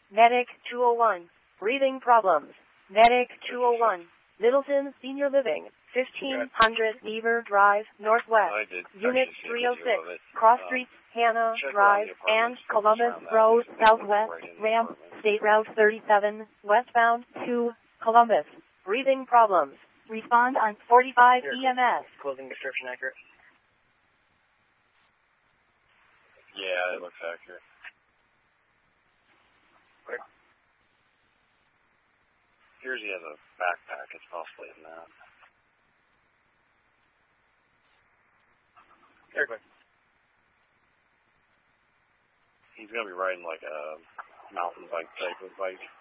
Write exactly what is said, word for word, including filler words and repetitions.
Medic two oh one. Breathing problems. Medic two oh one. Middleton Senior Living. fifteen hundred Beaver Drive, Northwest. Unit three oh six. Cross Streets, Hannah Drive, and Columbus Road, Southwest. Ramp, State Route thirty-seven, westbound to Columbus. Breathing problems. Respond on forty-five E M S. Closing description accurate? Yeah, it looks accurate. Where? Appears he has a backpack. It's possibly in that. Very quick. He's going to be riding like a mountain bike type of bike.